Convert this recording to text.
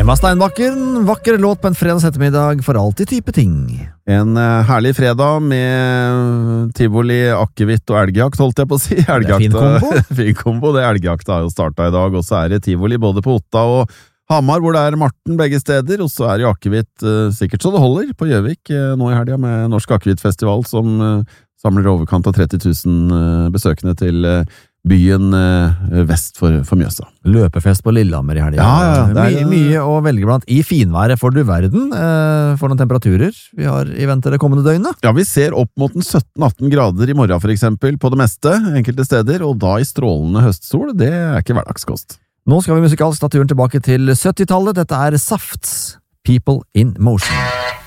Emma Steinbakken, vakker låt på en fredags ettermiddag for alltid type ting. En herlig fredag med tivoli, akevitt og elgjakt, holdt jeg på å si. Det fin kombo. Fin kombo, det elgjakta har jo startet i dag, og så det tivoli både på Otta og Hamar, hvor det Marten begge steder, og så jo akevitt sikkert så det holder på Gjøvik nå i helga med Norsk Akevittfestival, som samler overkant av 30 000 besøkende til byen vest for Mjøsa. Løpefest på Lillehammer i helgen. Ja, mye å velge blant. I finværet for du verden, for noen temperaturer vi har i vente det kommende døgnet. Ja, vi ser opp mot en 17-18 grader i morgen for eksempel, på det meste, enkelte steder, og da i strålende høstsol, det ikke hverdagskost. Nå skal vi musikalsk ta turen tilbake til 70-tallet. Dette Safts, People in Motion.